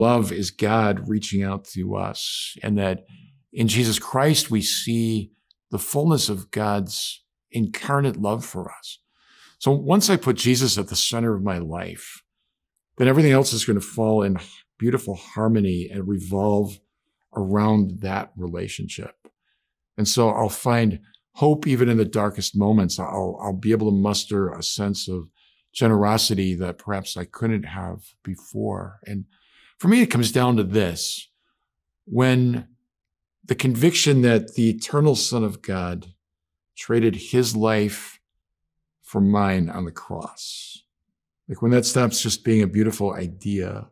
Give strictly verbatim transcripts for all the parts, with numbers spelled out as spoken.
love is God reaching out to us, and that in Jesus Christ we see the fullness of God's incarnate love for us. So once I put Jesus at the center of my life, then everything else is going to fall in beautiful harmony and revolve around that relationship. And so I'll find hope even in the darkest moments. I'll, I'll be able to muster a sense of generosity that perhaps I couldn't have before. And for me, it comes down to this. When the conviction that the eternal Son of God traded his life for mine on the cross, like when that stops just being a beautiful idea,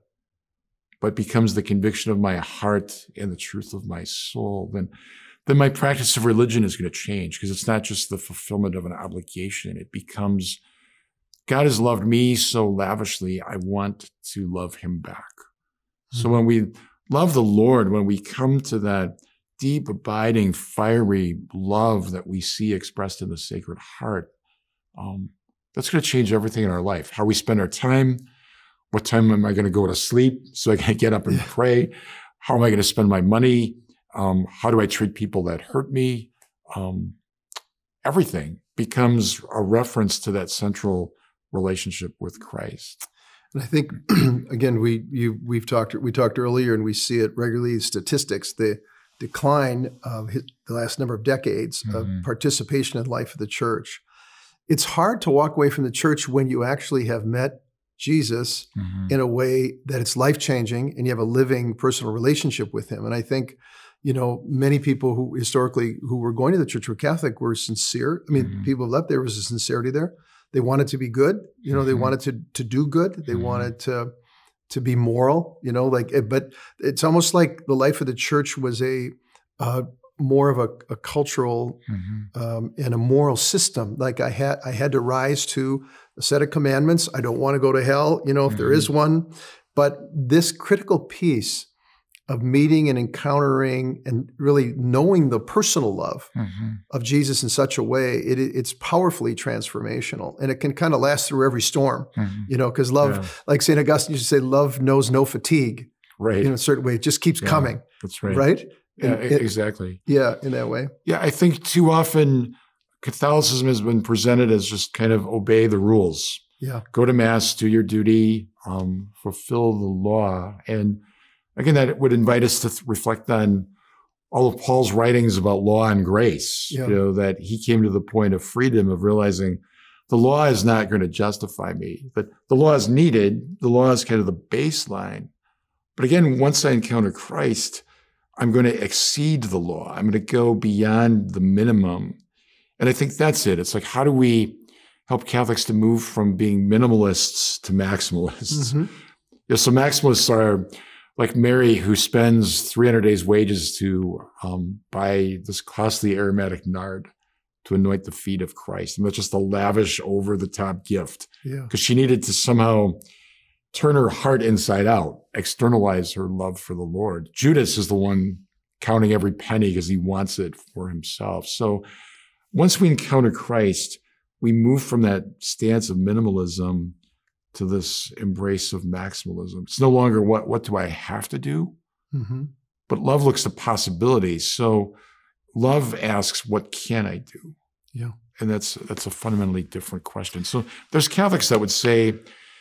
but becomes the conviction of my heart and the truth of my soul, then, then my practice of religion is going to change, because it's not just the fulfillment of an obligation. It becomes, God has loved me so lavishly, I want to love him back. Mm-hmm. So when we love the Lord, when we come to that deep, abiding, fiery love that we see expressed in the Sacred Heart, um, that's going to change everything in our life. How we spend our time. What time am I going to go to sleep so I can get up and yeah. pray? How am I going to spend my money? Um, how do I treat people that hurt me? Um, everything becomes a reference to that central relationship with Christ. And I think, again, we you we've talked we talked earlier, and we see it regularly. Statistics, the decline of his, the last number of decades mm-hmm. of participation in the life of the church. It's hard to walk away from the church when you actually have met Jesus mm-hmm. in a way that it's life-changing and you have a living personal relationship with him. And I think, you know, many people who historically who were going to the church were Catholic were sincere. I mean, mm-hmm. people have left, there was a sincerity there. They wanted to be good. You know, mm-hmm. they wanted to to do good. They mm-hmm. wanted to to be moral, you know, like, but it's almost like the life of the church was a uh, more of a, a cultural mm-hmm. um, and a moral system. Like I had, I had to rise to a set of commandments. I don't want to go to hell, you know, if mm-hmm. there is one. But this critical piece of meeting and encountering and really knowing the personal love mm-hmm. of Jesus in such a way, it, it's powerfully transformational, and it can kind of last through every storm, mm-hmm. you know, because love, yeah. like Saint Augustine used to say, love knows no fatigue, right? In a certain way, it just keeps yeah, coming. That's right. Right? Yeah, it, exactly. Yeah, in that way. Yeah, I think too often Catholicism has been presented as just kind of obey the rules. Yeah. Go to Mass, do your duty, um, fulfill the law. And again, that would invite us to th- reflect on all of Paul's writings about law and grace, yeah. you know, that he came to the point of freedom, of realizing the law is not going to justify me, but the law is needed. The law is kind of the baseline. But again, once I encounter Christ, I'm going to exceed the law. I'm going to go beyond the minimum. And I think that's it. It's like, how do we help Catholics to move from being minimalists to maximalists? Mm-hmm. Yeah, so maximalists are like Mary, who spends three hundred days' wages to um, buy this costly aromatic nard to anoint the feet of Christ. And that's just a lavish, over-the-top gift. Yeah. Because she needed to somehow turn her heart inside out, externalize her love for the Lord. Judas is the one counting every penny because he wants it for himself. So once we encounter Christ, we move from that stance of minimalism to this embrace of maximalism. It's no longer what, what do I have to do? Mm-hmm. But love looks to possibilities. So love asks, what can I do? Yeah. And that's that's a fundamentally different question. So there's Catholics that would say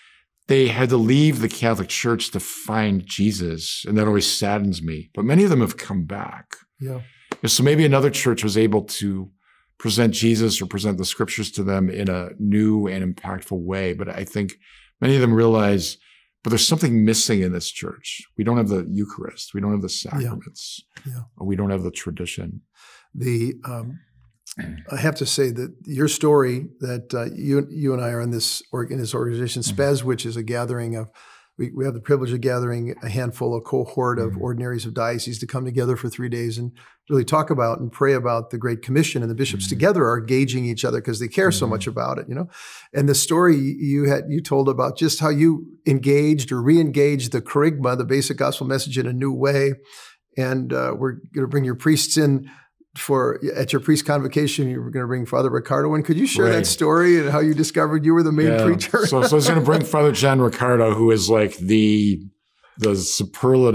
they had to leave the Catholic Church to find Jesus, and that always saddens me. But many of them have come back. Yeah. So maybe another church was able to present Jesus or present the scriptures to them in a new and impactful way. But I think many of them realize, but there's something missing in this church. We don't have the Eucharist. We don't have the sacraments. Yeah. Yeah. We don't have the tradition. The um, I have to say that your story that uh, you you and I are in this org- in this organization, mm-hmm. SPES, which is a gathering of, we, we have the privilege of gathering a handful, a cohort of mm-hmm. ordinaries of dioceses to come together for three days and really talk about and pray about the Great Commission. And the bishops mm-hmm. together are gauging each other because they care mm-hmm. so much about it, you know. And the story you had you told about just how you engaged or re-engaged the kerygma, the basic gospel message, in a new way. And uh, we're going to bring your priests in. For at your priest convocation, you were going to bring Father Ricardo in. Could you share right. that story and how you discovered you were the main yeah. preacher? so, so I was going to bring Father John Ricardo, who is like the the superlative